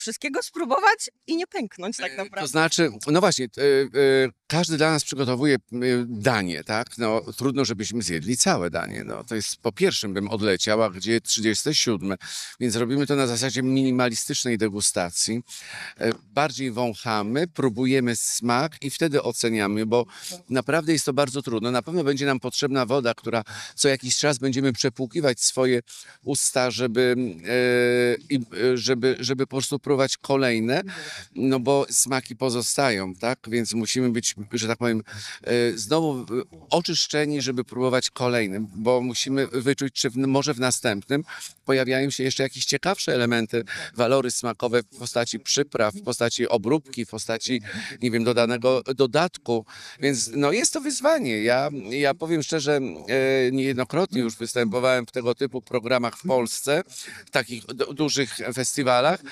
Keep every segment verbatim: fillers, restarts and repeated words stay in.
wszystkiego spróbować i nie pęknąć tak naprawdę. To znaczy, no właśnie, y, y, każdy dla nas przygotowuje y, danie, tak? No trudno, żebyśmy zjedli całe danie. No, to jest po pierwszym bym odleciał, a gdzie trzydzieste siódme. Więc robimy to na zasadzie minimalistycznej degustacji. Y, bardziej wąchamy, próbujemy smak i wtedy oceniamy, bo naprawdę jest to bardzo trudno. Na pewno będzie nam potrzebna woda, która co jakiś czas będziemy przepłukiwać swoje usta, żeby, y, y, żeby, żeby po prostu próbować kolejne, no bo smaki pozostają, tak? Więc musimy być, że tak powiem, e, znowu oczyszczeni, żeby próbować kolejnym, bo musimy wyczuć, czy w, może w następnym pojawiają się jeszcze jakieś ciekawsze elementy, walory smakowe w postaci przypraw, w postaci obróbki, w postaci, nie wiem, dodanego dodatku. Więc no jest to wyzwanie. Ja, ja powiem szczerze, e, niejednokrotnie już występowałem w tego typu programach w Polsce, w takich du- dużych festiwalach.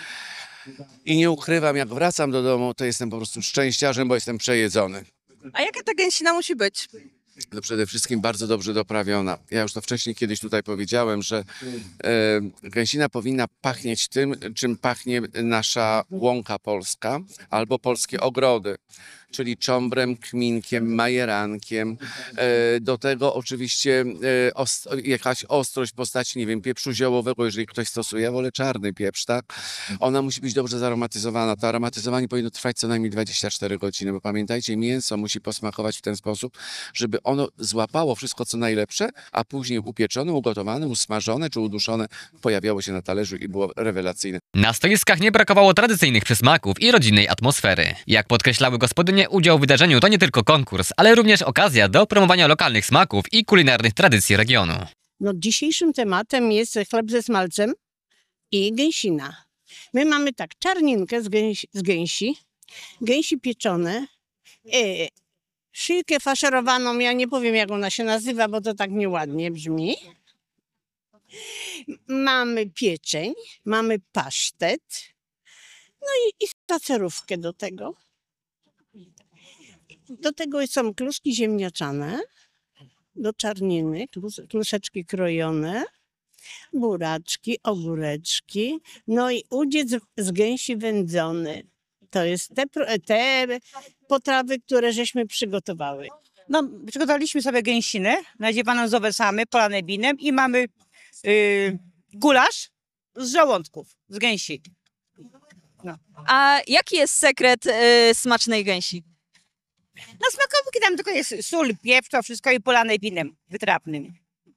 I nie ukrywam, jak wracam do domu, to jestem po prostu szczęściarzem, bo jestem przejedzony. A jaka ta gęsina musi być? No przede wszystkim bardzo dobrze doprawiona. Ja już to wcześniej kiedyś tutaj powiedziałem, że e, gęsina powinna pachnieć tym, czym pachnie nasza łąka polska albo polskie ogrody, czyli czombrem, kminkiem, majerankiem. E, do tego oczywiście e, ost jakaś ostrość w postaci, nie wiem, pieprzu ziołowego, jeżeli ktoś stosuje, ja wolę czarny pieprz, tak? Ona musi być dobrze zaromatyzowana. To aromatyzowanie powinno trwać co najmniej dwadzieścia cztery godziny, bo pamiętajcie, mięso musi posmakować w ten sposób, żeby ono złapało wszystko, co najlepsze, a później upieczone, ugotowane, usmażone czy uduszone pojawiało się na talerzu i było rewelacyjne. Na stoiskach nie brakowało tradycyjnych przysmaków i rodzinnej atmosfery. Jak podkreślały gospodynie, udział w wydarzeniu to nie tylko konkurs, ale również okazja do promowania lokalnych smaków i kulinarnych tradycji regionu. No, dzisiejszym tematem jest chleb ze smalcem i gęsina. My mamy tak, czarninkę z, gęsi, z gęsi, gęsi pieczone, e, szyjkę faszerowaną, ja nie powiem jak ona się nazywa, bo to tak nieładnie brzmi. Mamy pieczeń, mamy pasztet, no i, i spacerówkę do tego. Do tego są kluski ziemniaczane, do czarniny, klus, kluseczki krojone, buraczki, ogóreczki, no i udziec z gęsi wędzony. To jest te, te potrawy, które żeśmy przygotowały. No, przygotowaliśmy sobie gęsinę, nadziewaną z owocami, polane winem i mamy yy, gulasz z żołądków, z gęsi. No. A jaki jest sekret y, smacznej gęsi? No smakowki tam tylko jest sól, pieprz, to wszystko i polane winem wytrawnym.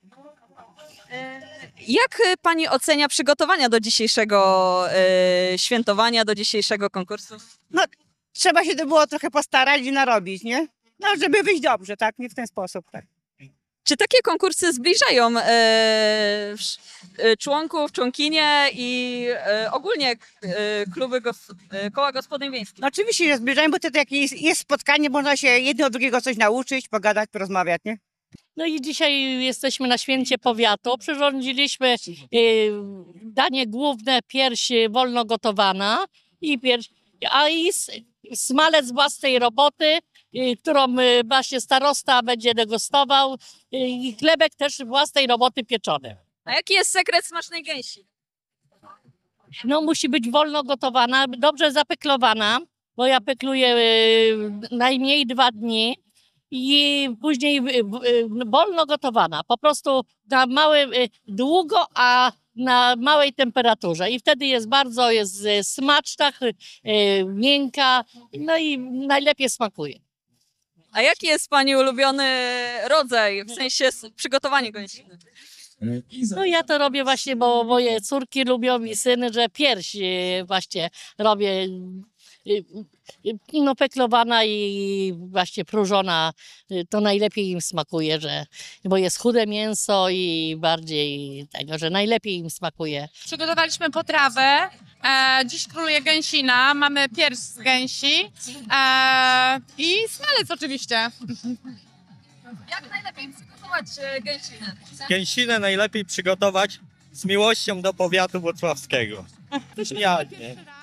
Jak y, pani ocenia przygotowania do dzisiejszego y, świętowania, do dzisiejszego konkursu? No, trzeba się to było trochę postarać i narobić, nie? No, żeby wyjść dobrze, tak? Nie w ten sposób, tak. Czy takie konkursy zbliżają y, y, członków, członkinie i y, ogólnie y, kluby, gos, y, koła gospodyń wiejskich? No oczywiście się zbliżają, bo to takie jest, jest spotkanie, można się jedno od drugiego coś nauczyć, pogadać, porozmawiać, nie? No i dzisiaj jesteśmy na święcie powiatu. Przyrządziliśmy y, danie główne, pierś wolno gotowana, i pierś, a i s- smalec z własnej roboty, y, którą y, właśnie starosta będzie degustował, y, i chlebek też własnej roboty pieczony. A jaki jest sekret smacznej gęsi? No musi być wolno gotowana, dobrze zapeklowana, bo ja pekluję y, najmniej dwa dni. I później y, y, wolno gotowana, po prostu na małym, y, długo, a na małej temperaturze. I wtedy jest bardzo jest y, smaczna, y, miękka, no i najlepiej smakuje. A jaki jest pani ulubiony rodzaj, w sensie s- przygotowania gęsiny? No ja to robię właśnie, bo moje córki lubią i syny, że pierś y, właśnie robię, y, y, no peklowana i właśnie próżona, y, to najlepiej im smakuje, że, bo jest chude mięso i bardziej tego, że najlepiej im smakuje. Przygotowaliśmy potrawę. E, dziś króluje gęsina. Mamy pierś z gęsi e, i smalec oczywiście. Jak najlepiej przygotować e, gęsinę? Gęsinę najlepiej przygotować z miłością do powiatu włocławskiego. Myśmy Ja pierwszy nie. raz i tak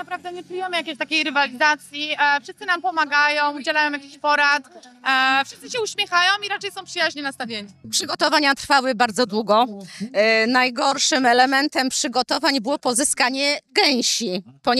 naprawdę nie czujemy jakiejś takiej rywalizacji. E, wszyscy nam pomagają, udzielają jakichś porad. E, wszyscy się uśmiechają i raczej są przyjaźnie nastawieni. Przygotowania trwały bardzo długo. E, najgorszym elementem przygotowań było pozyskanie gęsi,